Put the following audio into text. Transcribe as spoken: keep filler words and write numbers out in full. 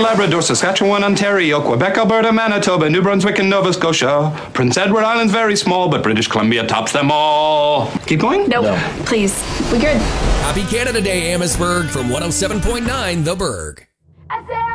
Labrador, Saskatchewan, Ontario, Quebec, Alberta, Manitoba, New Brunswick, and Nova Scotia. Prince Edward Island's very small, but British Columbia tops them all. Keep going? Nope. No. Please. We good. Happy Canada Day, Amherstburg, from one oh seven point nine The Berg.